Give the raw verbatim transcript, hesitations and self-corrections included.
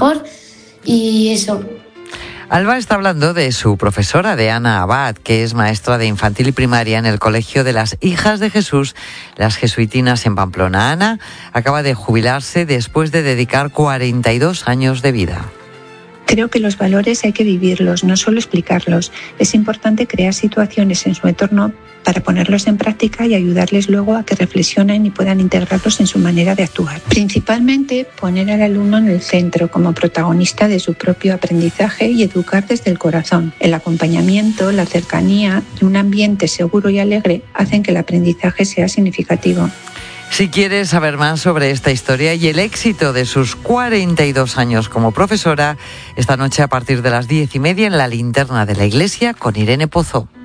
mejor y eso. Alba está hablando de su profesora, de Ana Abad, que es maestra de infantil y primaria en el Colegio de las Hijas de Jesús, las jesuitinas en Pamplona. Ana acaba de jubilarse después de dedicar cuarenta y dos años de vida. Creo que los valores hay que vivirlos, no solo explicarlos. Es importante crear situaciones en su entorno para ponerlos en práctica y ayudarles luego a que reflexionen y puedan integrarlos en su manera de actuar. Principalmente, poner al alumno en el centro como protagonista de su propio aprendizaje y educar desde el corazón. El acompañamiento, la cercanía y un ambiente seguro y alegre hacen que el aprendizaje sea significativo. Si quieres saber más sobre esta historia y el éxito de sus cuarenta y dos años como profesora, esta noche a partir de las diez y media en la Linterna de la Iglesia con Irene Pozo.